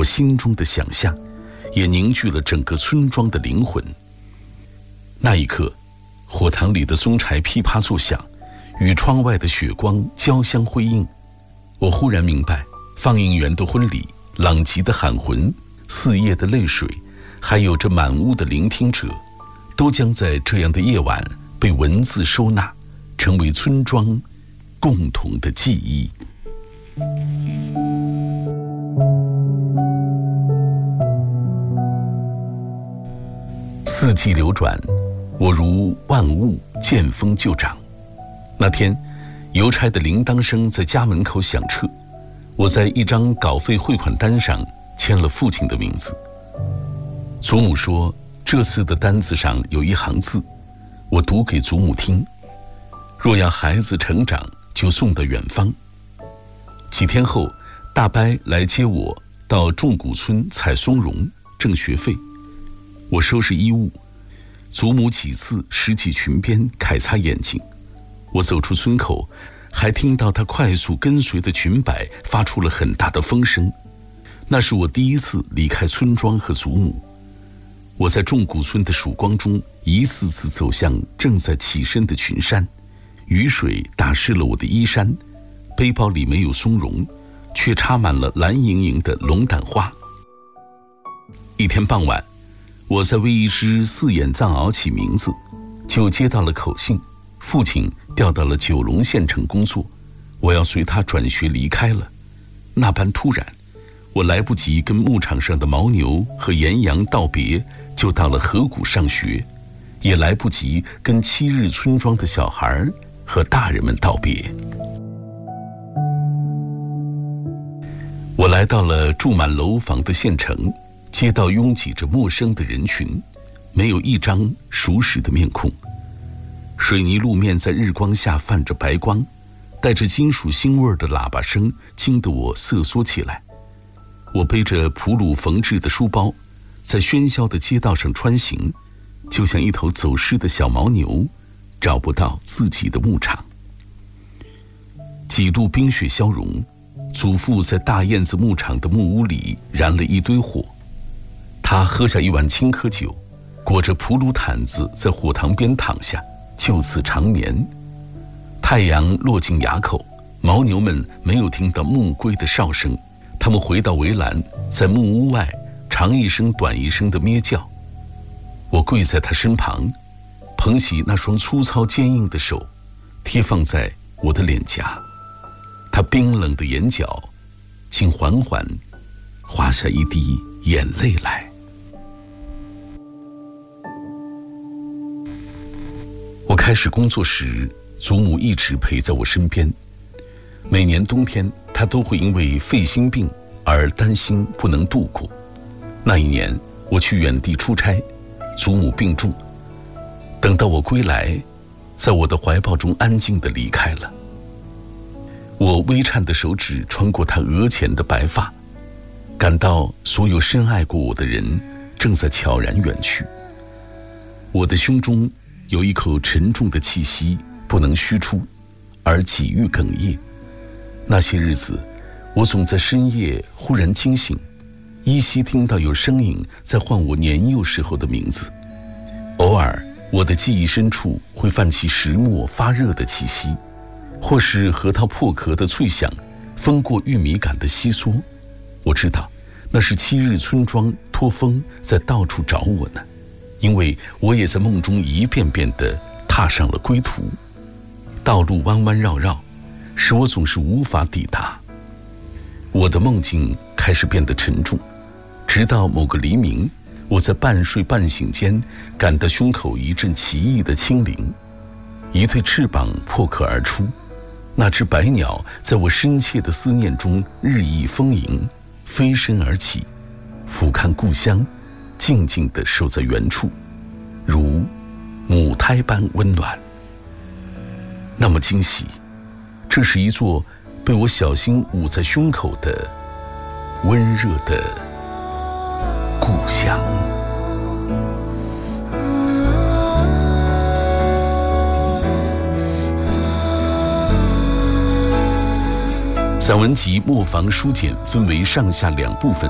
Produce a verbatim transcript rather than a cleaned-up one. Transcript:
我心中的想象，也凝聚了整个村庄的灵魂。那一刻，火塘里的松柴噼啪作响，与窗外的雪光交相辉映。我忽然明白，放映员的婚礼，朗极的喊魂，四夜的泪水，还有这满屋的聆听者，都将在这样的夜晚被文字收纳，成为村庄共同的记忆。四季流转，我如万物见风就长。那天，邮差的铃铛声在家门口响彻，我在一张稿费汇款单上签了父亲的名字。祖母说，这次的单子上有一行字，我读给祖母听：若要孩子成长，就送到远方。几天后，大伯来接我到仲谷村采松茸挣学费。我收拾衣物，祖母几次拾起裙边揩擦眼睛。我走出村口，还听到她快速跟随的裙摆发出了很大的风声。那是我第一次离开村庄和祖母。我在仲谷村的曙光中，一次次走向正在起身的群山。雨水打湿了我的衣衫，背包里没有松茸，却插满了蓝莹莹的龙胆花。一天傍晚，我在为一只四眼藏獒起名字，就接到了口信，父亲调到了九龙县城工作，我要随他转学离开了。那般突然，我来不及跟牧场上的牦牛和岩羊道别，就到了河谷上学，也来不及跟七日村庄的小孩和大人们道别。我来到了住满楼房的县城，街道拥挤着陌生的人群，没有一张熟识的面孔。水泥路面在日光下泛着白光，带着金属腥味的喇叭声惊得我瑟缩起来。我背着普鲁缝制的书包，在喧嚣的街道上穿行，就像一头走失的小牦牛，找不到自己的牧场。几度冰雪消融，祖父在大燕子牧场的木屋里燃了一堆火。他喝下一碗青稞酒，裹着普鲁毯子在火塘边躺下，就此长眠。太阳落进崖口，牦牛们没有听到牧龟的哨声，他们回到围栏，在木屋外长一声短一声的咩叫。我跪在他身旁，捧起那双粗糙坚硬的手，贴放在我的脸颊。他冰冷的眼角竟缓缓滑下一滴眼泪来。我开始工作时，祖母一直陪在我身边。每年冬天，她都会因为肺心病而担心不能度过。那一年，我去远地出差，祖母病重。等到我归来，在我的怀抱中安静地离开了。我微颤的手指穿过她额前的白发，感到所有深爱过我的人正在悄然远去。我的胸中有一口沉重的气息不能虚出，而几欲哽咽。那些日子，我总在深夜忽然惊醒，依稀听到有声音在唤我年幼时候的名字。偶尔，我的记忆深处会泛起石墨发热的气息，或是核桃破壳的脆响，风过玉米杆的窸窣。我知道，那是七日村庄托风在到处找我呢，因为我也在梦中一遍遍地踏上了归途。道路弯弯绕绕，使我总是无法抵达。我的梦境开始变得沉重，直到某个黎明，我在半睡半醒间感到胸口一阵奇异的清灵，一对翅膀破壳而出。那只白鸟在我深切的思念中日益丰盈，飞身而起，俯瞰故乡，静静地守在原处，如母胎般温暖。那么惊喜，这是一座被我小心捂在胸口的温热的故乡。散文集《磨坊书简》分为上下两部分，